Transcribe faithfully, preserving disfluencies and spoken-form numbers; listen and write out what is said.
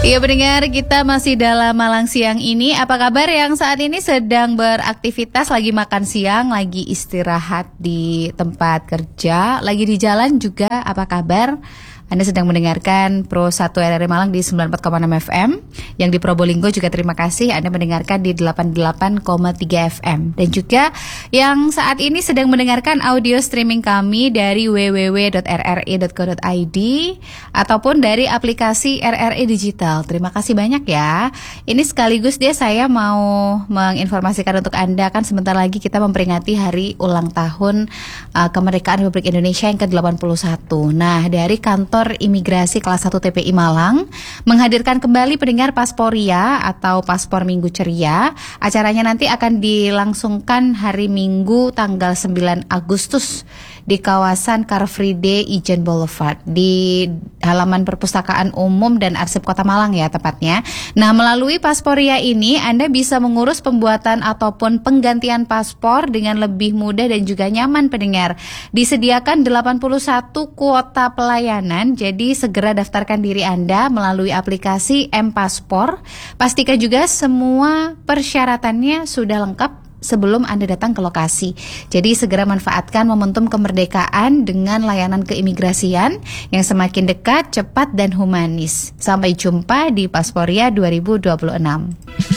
Iya pendengar, kita masih dalam Malang Siang ini. Apa kabar yang saat ini sedang beraktivitas, lagi makan siang, lagi istirahat di tempat kerja, lagi di jalan juga, apa kabar? Anda sedang mendengarkan Pro satu R R I Malang di sembilan puluh empat koma enam F M. Yang di Probolinggo juga terima kasih Anda mendengarkan di delapan puluh delapan koma tiga F M. Dan juga yang saat ini sedang mendengarkan audio streaming kami dari w w w dot r r i dot co dot i d ataupun dari aplikasi R R I Digital. Terima kasih banyak ya. Ini sekaligus dia saya mau menginformasikan untuk Anda, kan sebentar lagi kita memperingati hari ulang tahun uh, kemerdekaan Republik Indonesia yang ke delapan puluh satu. Nah, dari kantor Imigrasi kelas satu T P I Malang menghadirkan kembali pendengar Pasporia atau Paspor Minggu Ceria. Acaranya nanti akan dilangsungkan hari Minggu tanggal sembilan Agustus di kawasan Car Free Day Ijen Boulevard di halaman Perpustakaan Umum dan Arsip Kota Malang ya tepatnya. Nah, melalui Pasporia ini Anda bisa mengurus pembuatan ataupun penggantian paspor dengan lebih mudah dan juga nyaman pendengar. Disediakan delapan puluh satu kuota pelayanan, jadi segera daftarkan diri Anda melalui aplikasi M-Paspor. Pastikan juga semua persyaratannya sudah lengkap sebelum Anda datang ke lokasi. Jadi segera manfaatkan momentum kemerdekaan dengan layanan keimigrasian yang semakin dekat, cepat, dan humanis. Sampai jumpa di Pasporia dua ribu dua puluh enam.